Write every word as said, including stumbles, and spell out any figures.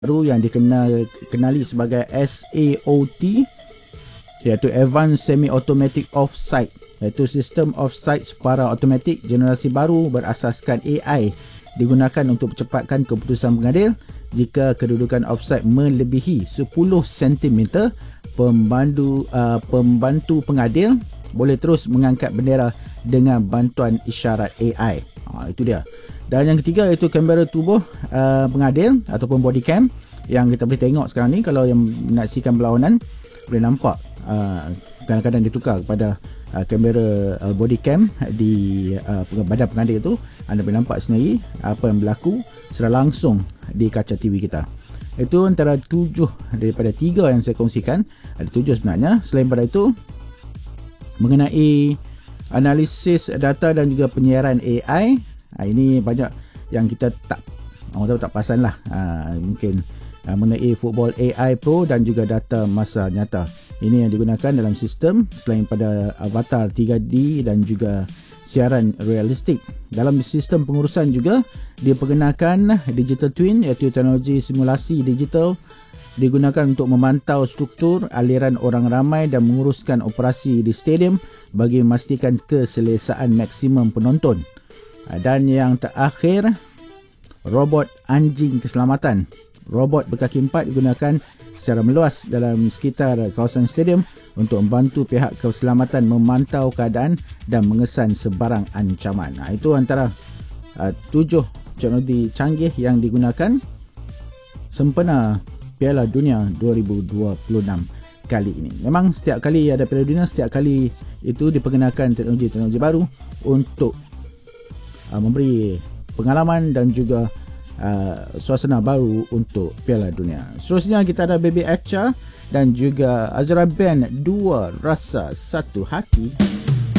baru yang dikenal kenali sebagai S A O T, iaitu Advanced Semi-Automatic Offside, iaitu sistem offside secara automatik generasi baru berasaskan A I digunakan untuk percepatkan keputusan pengadil jika kedudukan offside melebihi sepuluh sentimeter. Pembantu uh, pembantu pengadil boleh terus mengangkat bendera dengan bantuan isyarat A I. Ha, itu dia. Dan yang ketiga iaitu kamera tubuh uh, pengadil ataupun body cam yang kita boleh tengok sekarang ni. Kalau yang menyaksikan berlawanan boleh nampak uh, kadang-kadang ditukar kepada uh, kamera uh, body cam di uh, badan pengadil tu. Anda boleh nampak sendiri apa yang berlaku secara langsung di kaca T V kita. Itu antara tujuh daripada tiga yang saya kongsikan. Ada tujuh sebenarnya. Selain pada itu, mengenai analisis data dan juga penyiaran A I, ha, ini banyak yang kita tak orang tahu tak perasan lah. Ha, mungkin ha, mengenai Football A I Pro dan juga data masa nyata. Ini yang digunakan dalam sistem selain pada avatar tiga D dan juga siaran realistik. Dalam sistem pengurusan juga diperkenalkan digital twin, iaitu teknologi simulasi digital digunakan untuk memantau struktur aliran orang ramai dan menguruskan operasi di stadium bagi memastikan keselesaan maksimum penonton. Dan yang terakhir, robot anjing keselamatan. Robot berkaki empat digunakan secara meluas dalam sekitar kawasan stadium untuk membantu pihak keselamatan memantau keadaan dan mengesan sebarang ancaman. Nah, itu antara uh, tujuh teknologi canggih yang digunakan sempena Piala Dunia dua ribu dua puluh enam kali ini. Memang setiap kali ada Piala Dunia, setiap kali itu diperkenalkan teknologi-teknologi baru untuk uh, memberi pengalaman dan juga uh, suasana baru untuk Piala Dunia. Seterusnya kita ada Baby Acha dan juga Azra Band, Dua Rasa Satu Hati.